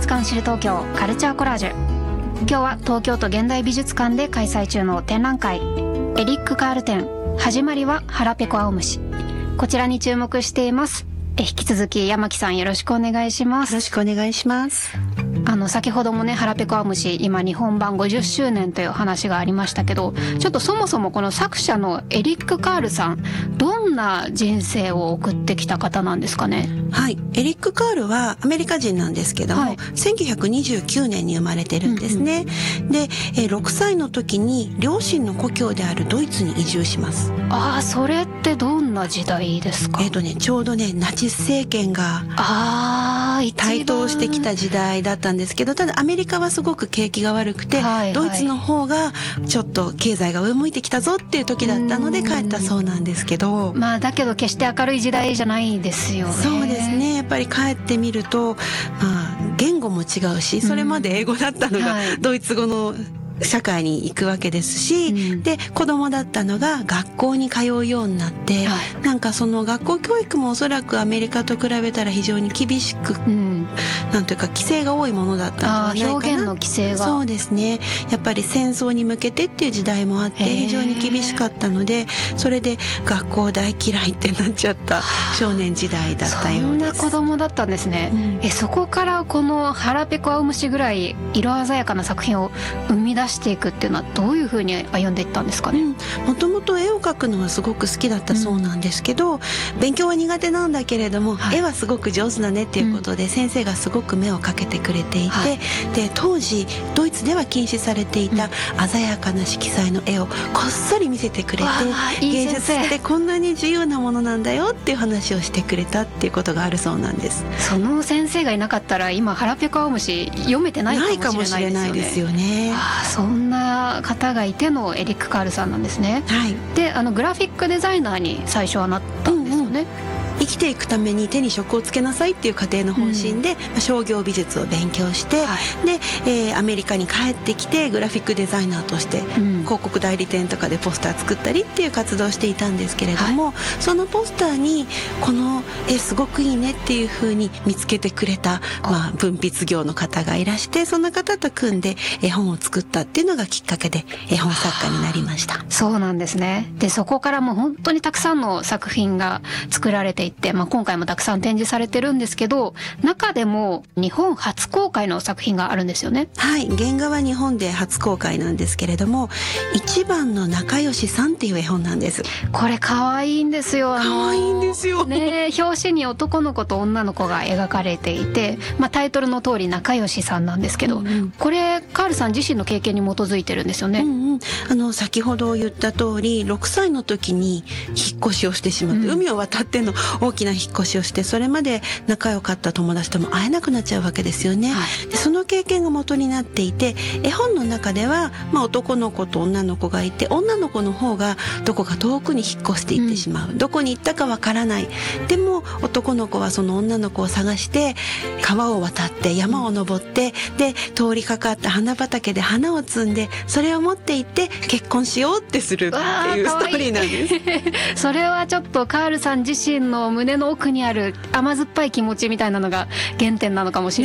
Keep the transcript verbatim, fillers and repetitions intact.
術館知る東京カルチャーコラージュ。今日は東京都現代美術館で開催中の展覧会エリック・カール展、始まりは腹ペコ青虫、こちらに注目しています。え引き続き山木さん、よろしくお願いします。 よろしくお願いします。 あの先ほどもね、腹ペコ青虫今日本版ごじゅっしゅうねんという話がありましたけど、ちょっとそもそもこの作者のエリック・カールさん、どんな人生を送ってきた方なんですかね。 はい、エリック・カールはアメリカ人なんですけども、はい、せんきゅうひゃくにじゅうきゅうねんに生まれてるんですね、うんうん、でえろくさいの時に両親の故郷であるドイツに移住します。 ああ、それってどんな時代ですか。 えっとねちょうどねナチス政権が台頭してきた時代だったんですけど、ただアメリカはすごく景気が悪くて、はいはい、ドイツの方がちょっと経済が上向いてきたぞっていう時だったので帰ったそうなんですけど、 まあだけど決して明るい時代じゃないですよね。 そうですね、やっぱり帰ってみると、まあ、言語も違うし、それまで英語だったのがドイツ語の社会に行くわけですし、うん、で子供だったのが学校に通うようになって、はい、なんかその学校教育もおそらくアメリカと比べたら非常に厳しく、うん、なんというか規制が多いものだったんじゃないかな。 表現の規制が、 そうですね、やっぱり戦争に向けてっていう時代もあって非常に厳しかったので、それで学校大嫌いってなっちゃった少年時代だったようです。 そんな子供だったんですね、うん、えそこからこの腹ペコ青虫ぐらい色鮮やかな作品を生み出していくっていうのはどういうふうに歩んでいったんですかね。 もともと絵を描くのはすごく好きだったそうなんですけど、うん、勉強は苦手なんだけれども、はい、絵はすごく上手だねっていうことで、うん、先生がすごく目をかけてくれていて、はい、で当時ドイツでは禁止されていた鮮やかな色彩の絵をこっそり見せてくれて、うん、芸術ってこんなに自由なものなんだよっていう話をしてくれたっていうことがあるそうなんです。 その先生がいなかったら今腹ペコ青虫読めてないかもしれないですよね。 ないかもしれないですよね。 ああ、そんな方がいてのエリック・カールさんなんですね、はい、であのグラフィックデザイナーに最初はなったんですよね、うんうん、 生きていくために手に職をつけなさいっていう家庭の方針で、うん、商業美術を勉強して、はい、で、えー、アメリカに帰ってきてグラフィックデザイナーとして、うん、広告代理店とかでポスター作ったりっていう活動をしていたんですけれども、はい、そのポスターにこの絵すごくいいねっていう風に見つけてくれた、まあ、文筆業の方がいらして、その方と組んで絵本を作ったっていうのがきっかけで絵本作家になりました。 そうなんですね。でそこからもう本当にたくさんの作品が作られていって、まあ、今回もたくさん展示されてるんですけど、中でも日本初公開の作品があるんですよね。 はい、原画は日本で初公開なんですけれども、一番の仲良しさんっていう絵本なんです。 これ可愛いんですよ。 可愛いんですよね。表紙に男の子と女の子が描かれていて、まあ、タイトルの通り仲良しさんなんですけど、うんうん、これカールさん自身の経験に基づいてるんですよね。 うんうん、あの先ほど言った通りろくさいの時に引っ越しをしてしまって、うん、海を渡っての大きな引っ越しをして、それまで仲良かった友達とも会えなくなっちゃうわけですよね、はい、でその経験が元になっていて、絵本の中では、まあ、男の子と女の子がいて、女の子の方がどこか遠くに引っ越していってしまう、うん、どこに行ったかわからない。でも男の子はその女の子を探して川を渡って山を登って、で通りかかった花畑で花を摘んで、それを持って行って結婚しようってするっていうストーリーなんですそれはちょっとカールさん自身の胸の奥にある甘酸っぱい気持ちみたいなのが原点なのかもしれない